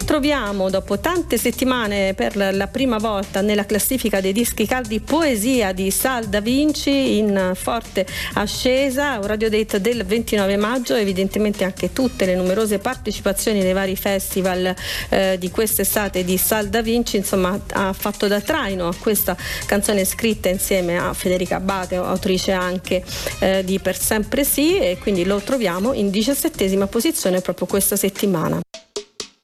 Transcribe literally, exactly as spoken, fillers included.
troviamo dopo tante settimane per la prima volta nella classifica dei dischi caldi Poesia di Sal Da Vinci, in forte ascesa, un radio date del ventinove maggio. Evidentemente anche tutte le numerose partecipazioni nei vari festival eh, di quest'estate di Sal Da Vinci insomma ha fatto da traino a questa canzone scritta insieme a Federica Abbate, autrice anche eh, di Per Sempre Sì, e quindi lo troviamo in diciassettesima posizione proprio questa settimana.